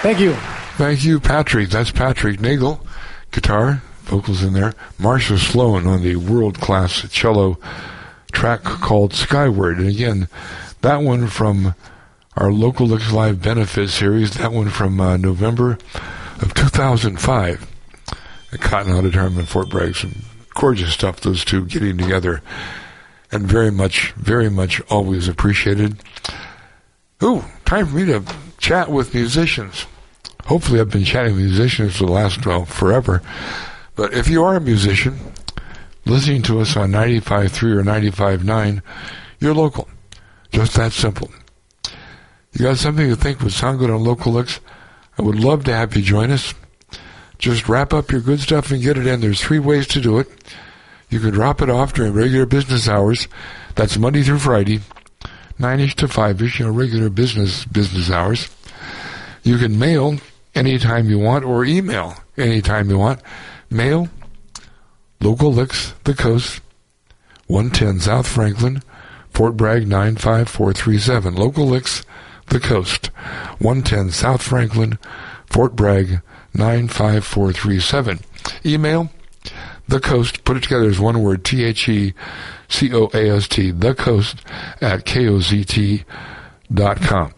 Thank you. Thank you, Patrick. That's Patrick Nagel, guitar, vocals in there. Marcia Sloan on the world-class cello track called Skyward. And again, that one from our Local Licks Live Benefit Series, that one from November of 2005 at Cotton Auditorium in Fort Bragg. Some gorgeous stuff, those two getting together. And very much always appreciated. Ooh, time for me to chat with musicians. Hopefully I've been chatting with musicians for the last, forever. But if you are a musician, listening to us on 95.3 or 95.9, you're local. Just that simple. You got something you think would sound good on Local Licks? I would love to have you join us. Just wrap up your good stuff and get it in. There's 3 ways to do it. You can drop it off during regular business hours. That's Monday through Friday, 9-ish to 5-ish, regular business hours. You can mail anytime you want or email anytime you want. Mail, Local Licks, The Coast, 110 South Franklin, Fort Bragg 95437. Local Licks, The Coast, 110 South Franklin, Fort Bragg 95437. Email, The Coast, put it together as one word, TheCoast, thecoast at KOZT.com.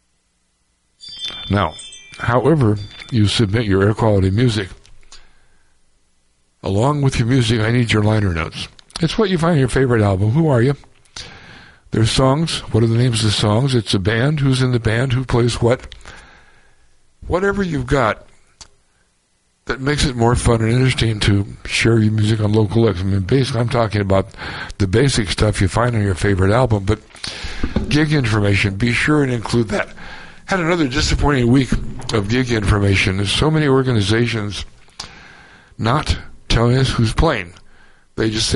Now, however you submit your air quality music, along with your music, I need your liner notes. It's what you find in your favorite album. Who are you? There's songs. What are the names of the songs? It's a band. Who's in the band? Who plays what? Whatever you've got that makes it more fun and interesting to share your music on Local Licks. I mean, basically, I'm talking about the basic stuff you find on your favorite album, but gig information, be sure and include that. Had another disappointing week of gig information. There's so many organizations not telling us who's playing. They just say,